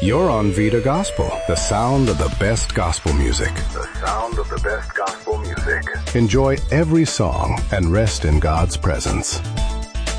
You're on Vida Gospel, the sound of the best gospel music. The sound of the best gospel music. Enjoy every song and rest in God's presence.